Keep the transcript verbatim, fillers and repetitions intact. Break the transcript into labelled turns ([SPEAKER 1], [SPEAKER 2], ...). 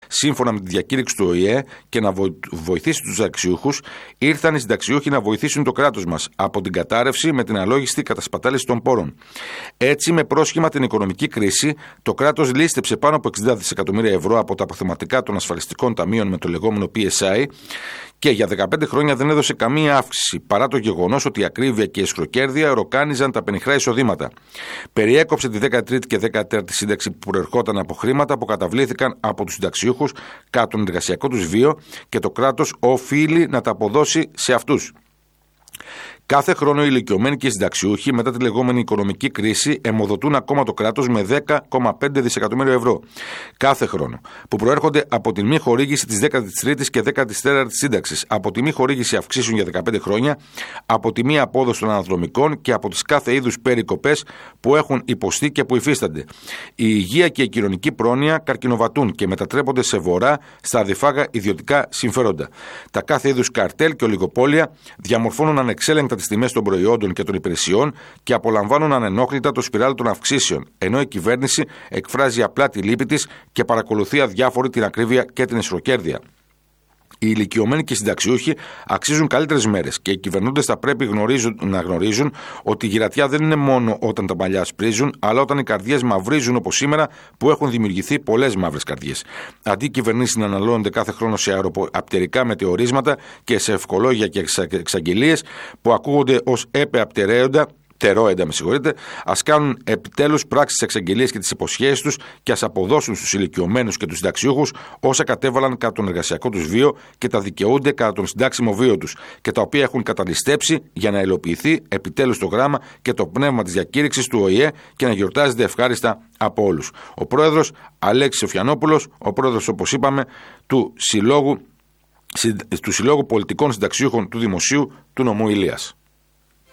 [SPEAKER 1] σύμφωνα με τη διακήρυξη του Ο Η Ε και να βοηθήσει τους συνταξιούχους, ήρθαν οι συνταξιούχοι να βοηθήσουν το κράτος μας από την κατάρρευση με την αλόγιστη κατασπατάληση των πόρων. Έτσι, με πρόσχημα την οικονομική κρίση, το κράτος λίστεψε πάνω από εξήντα δισεκατομμύρια ευρώ από τα αποθεματικά των ασφαλιστικών ταμείων με το λεγόμενο Πι Ες Άι και για δεκαπέντε χρόνια δεν έδωσε καμία αύξηση, παρά το γεγονός ότι η ακρίβεια και η εσχροκέρδεια ροκάνιζαν τα πενιχρά εισοδήματα. Περιέκοψε τη δέκατη τρίτη και δέκατη τέταρτη σύνταξη που προερχόταν από χρήματα που καταβλήθηκαν από τους συνταξιούχους κατά τον εργασιακό τους βίο και το κράτος οφείλει να τα αποδώσει σε αυτούς. Κάθε χρόνο οι ηλικιωμένοι και οι συνταξιούχοι μετά τη λεγόμενη οικονομική κρίση αιμοδοτούν ακόμα το κράτος με δέκα κόμμα πέντε δισεκατομμύρια ευρώ. Κάθε χρόνο. Που προέρχονται από τη μη χορήγηση της δέκατης τρίτης και δέκατης τέταρτης σύνταξης, από τη μη χορήγηση αυξήσεων για δεκαπέντε χρόνια, από τη μη απόδοση των αναδρομικών και από τις κάθε είδους περικοπές που έχουν υποστεί και που υφίστανται. Η υγεία και η κοινωνική πρόνοια καρκινοβατούν και μετατρέπονται σε βορρά στα αδιφάγα ιδιωτικά συμφέροντα. Τα κάθε είδους καρτέλ και ολιγοπόλια διαμορφώνουν ανεξέλεγκτα τις τιμές των προϊόντων και των υπηρεσιών και απολαμβάνουν ανενόχλητα το σπιράλ των αυξήσεων, ενώ η κυβέρνηση εκφράζει απλά τη λύπη της και παρακολουθεί αδιάφορη την ακρίβεια και την εσχροκέρδεια. Οι ηλικιωμένοι και οι συνταξιούχοι αξίζουν καλύτερες μέρες και οι κυβερνώντες θα πρέπει γνωρίζουν, να γνωρίζουν ότι η γυρατιά δεν είναι μόνο όταν τα μαλλιά σπρίζουν, αλλά όταν οι καρδιές μαυρίζουν όπως σήμερα που έχουν δημιουργηθεί πολλές μαύρες καρδιές. Αντί οι κυβερνήσεις να αναλώνονται κάθε χρόνο σε αεροπτερικά μετεωρίσματα και σε ευκολόγια και εξαγγελίες που ακούγονται ως έπεαπτερέοντα. Τερόεντα, με συγχωρείτε, ας κάνουν επιτέλους πράξεις της εξαγγελίας και τις υποσχέσεις τους και ας αποδώσουν στους ηλικιωμένους και τους συνταξιούχους όσα κατέβαλαν κατά τον εργασιακό τους βίο και τα δικαιούνται κατά τον συντάξιμο βίο τους και τα οποία έχουν καταλυστέψει για να υλοποιηθεί επιτέλους το γράμμα και το πνεύμα της διακήρυξης του Ο Η Ε και να γιορτάζεται ευχάριστα από όλους. Ο πρόεδρος Αλέξης Οφιανόπουλος, ο πρόεδρος, όπως είπαμε, του Συλλόγου, του Συλλόγου Πολιτικών Συνταξιούχων του Δημοσίου του νομού Ηλίας.